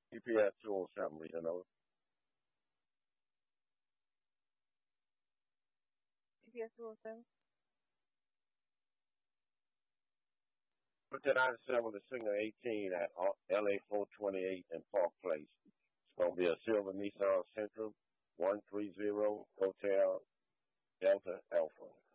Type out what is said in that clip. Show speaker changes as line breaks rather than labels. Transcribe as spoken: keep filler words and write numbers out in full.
G P S two oh seven, you know.
G P S two oh seven.
Put that ninety-seven to signal eighteen at L A four twenty-eight in Park Place. It's going to be a silver Nissan Sentra, one three zero Hotel Delta Alpha.